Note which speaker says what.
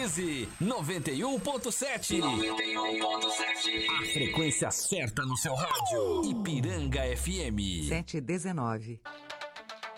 Speaker 1: Frequência 91.7. A frequência certa no seu rádio. Ipiranga FM.
Speaker 2: 7h19.